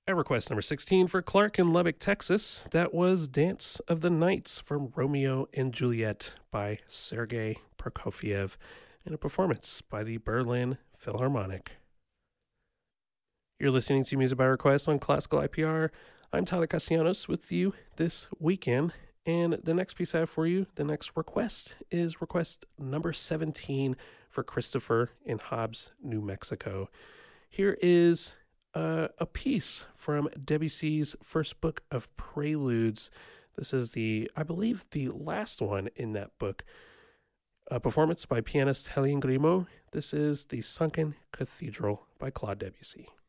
At request number 16 for Clark in Lubbock, Texas, that was Dance of the Nights from Romeo and Juliet by Sergei Prokofiev in a performance by the Berlin Philharmonic. You're listening to Music by Request on Classical IPR. I'm Tyler Castellanos with you this weekend. And the next piece I have for you, the next request, is request number 17 for Christopher in Hobbs, New Mexico. Here is a piece from Debussy's first book of preludes. This is I believe, the last one in that book. A performance by pianist Hélène Grimaud. This is The Sunken Cathedral by Claude Debussy.